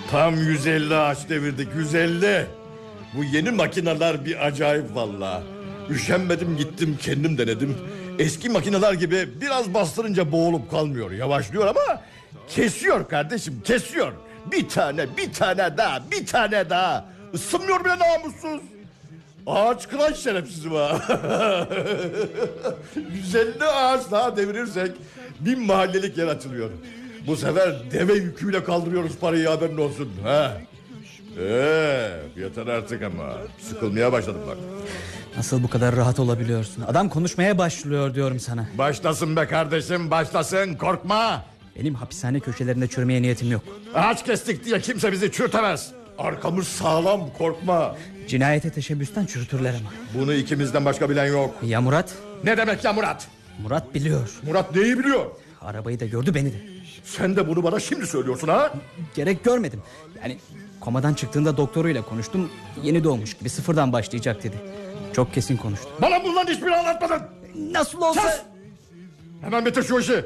Tam 150 ağaç devirdik, 150. Bu yeni makineler bir acayip vallahi. Üşenmedim, gittim kendim denedim. Eski makineler gibi biraz bastırınca boğulup kalmıyor. Yavaşlıyor ama kesiyor kardeşim, kesiyor. Bir tane daha. Isınmıyor bile namussuz. Ağaç kıran şerefsizim ha. 150 ağaç daha devirirsek 1000 mahallelik yer açılıyor. Bu sefer deve yüküyle kaldırıyoruz parayı, haberin olsun. Yeter artık ama. Sıkılmaya başladım bak. Nasıl bu kadar rahat olabiliyorsun? Adam konuşmaya başlıyor diyorum sana. Başlasın be kardeşim, başlasın, korkma. Benim hapishane köşelerinde çürümeye niyetim yok. Ağaç kestik diye kimse bizi çürütemez. Arkamız sağlam, korkma. Cinayete teşebbüsten çürütürler ama. Bunu ikimizden başka bilen yok. Ya Murat? Ne demek ya Murat? Murat biliyor. Murat neyi biliyor? Arabayı da gördü, beni de. Sen de bunu bana şimdi söylüyorsun ha? Gerek görmedim. Yani komadan çıktığında doktoruyla konuştum. Yeni doğmuş gibi sıfırdan başlayacak dedi. Çok kesin konuştu. Bana bunların hiçbirini anlatmadın. Nasıl olsa... Sus! Hemen bitir şu işi.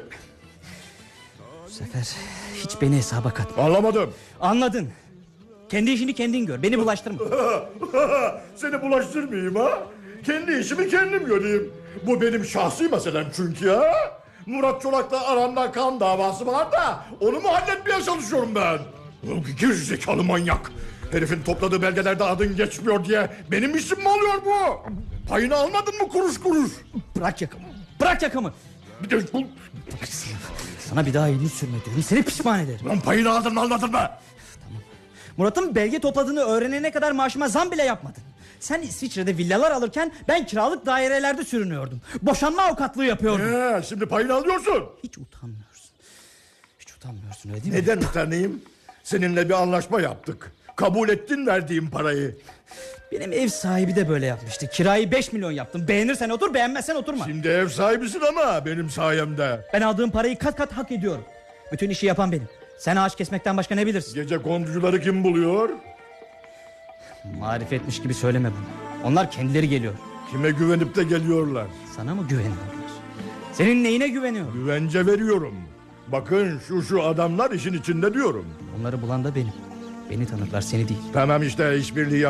Bu sefer hiç beni hesaba katma. Anlamadım. Anladın. Kendi işini kendin gör. Beni bulaştırma. Seni bulaştırmayayım ha? Kendi işimi kendim göreyim. Bu benim şahsi meselem çünkü ya. Murat Çolak'la aramda kan davası var da onu mu halletmeye çalışıyorum ben? Gerizekalı manyak. Herifin topladığı belgelerde adın geçmiyor diye benim işim mi oluyor bu? Payını almadın mı kuruş kuruş? Bırak yakamı. Bırak yakamı. Bir de bu... Sana bir daha elini sürme dedim. Seni pişman ederim. Lan payını aldın mı almadın mı? Murat'ın belge topladığını öğrenene kadar maaşıma zam bile yapmadın. Sen İsviçre'de villalar alırken ben kiralık dairelerde sürünüyordum. Boşanma avukatlığı yapıyordum. Şimdi payını alıyorsun. Hiç utanmıyorsun. Hiç utanmıyorsun, öyle değil mi? Neden utanayım? Seninle bir anlaşma yaptık. Kabul ettin verdiğim parayı. Benim ev sahibi de böyle yapmıştı. Kirayı 5 milyon yaptım. Beğenirsen otur, beğenmezsen oturma. Şimdi ev sahibisin ama benim sayemde. Ben aldığım parayı kat kat hak ediyorum. Bütün işi yapan benim. Sen ağaç kesmekten başka ne bilirsin? Gece konducuları kim buluyor? Marifetmiş gibi söyleme bunu. Onlar kendileri geliyor. Kime güvenip de geliyorlar? Sana mı güveniyorlar? Senin neyine güveniyor? Güvence veriyorum. Bakın şu adamlar işin içinde diyorum. Onları bulan da benim. Beni tanırlar, seni değil. Tamam işte, işbirliği